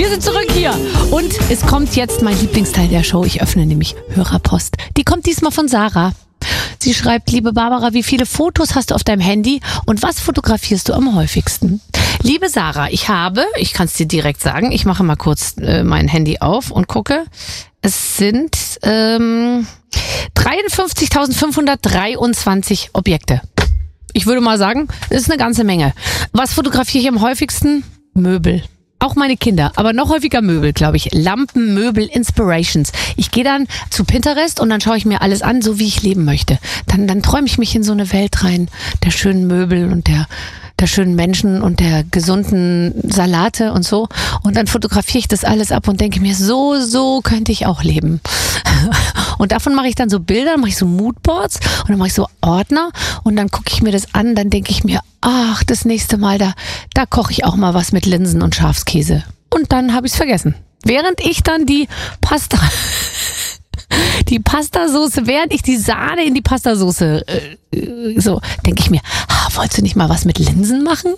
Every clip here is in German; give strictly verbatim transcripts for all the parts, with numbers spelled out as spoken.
wir sind zurück hier. Und es kommt jetzt mein Lieblingsteil der Show. Ich öffne nämlich Hörerpost. Die kommt diesmal von Sarah. Sie schreibt, liebe Barbara, wie viele Fotos hast du auf deinem Handy und was fotografierst du am häufigsten? Liebe Sarah, ich habe, ich kann es dir direkt sagen, ich mache mal kurz äh, mein Handy auf und gucke. Es sind ähm, dreiundfünfzigtausendfünfhundertdreiundzwanzig Objekte. Ich würde mal sagen, das ist eine ganze Menge. Was fotografiere ich am häufigsten? Möbel. Auch meine Kinder, aber noch häufiger Möbel, glaube ich. Lampen, Möbel, Inspirations. Ich gehe dann zu Pinterest und dann schaue ich mir alles an, so wie ich leben möchte. Dann, dann träume ich mich in so eine Welt rein, der schönen Möbel und der, der schönen Menschen und der gesunden Salate und so. Und dann fotografiere ich das alles ab und denke mir, so, so könnte ich auch leben. Und davon mache ich dann so Bilder, dann mache ich so Moodboards und dann mache ich so Ordner und dann gucke ich mir das an, dann denke ich mir, ach, das nächste Mal, da, da koche ich auch mal was mit Linsen und Schafskäse. Und dann habe ich es vergessen. Während ich dann die Pasta, die Pastasoße, während ich die Sahne in die Pastasoße, äh, so, denke ich mir, ah, wolltest du nicht mal was mit Linsen machen?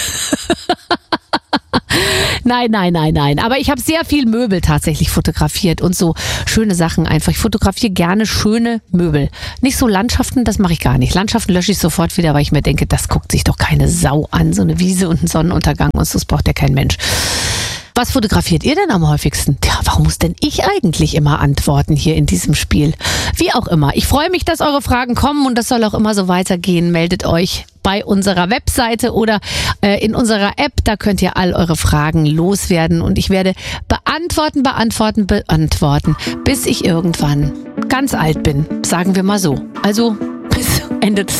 Nein, nein, nein, nein. Aber ich habe sehr viel Möbel tatsächlich fotografiert und so schöne Sachen einfach. Ich fotografiere gerne schöne Möbel. Nicht so Landschaften, das mache ich gar nicht. Landschaften lösche ich sofort wieder, weil ich mir denke, das guckt sich doch keine Sau an. So eine Wiese und ein Sonnenuntergang und so, das braucht ja kein Mensch. Was fotografiert ihr denn am häufigsten? Tja, warum muss denn ich eigentlich immer antworten hier in diesem Spiel? Wie auch immer. Ich freue mich, dass eure Fragen kommen und das soll auch immer so weitergehen. Meldet euch bei unserer Webseite oder äh, in unserer App. Da könnt ihr all eure Fragen loswerden und ich werde beantworten, beantworten, beantworten, bis ich irgendwann ganz alt bin. Sagen wir mal so. Also bis Ende des